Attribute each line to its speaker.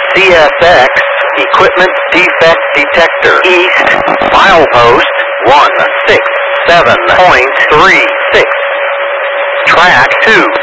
Speaker 1: CSX Equipment Defect Detector. East, milepost 167.36. Track 2.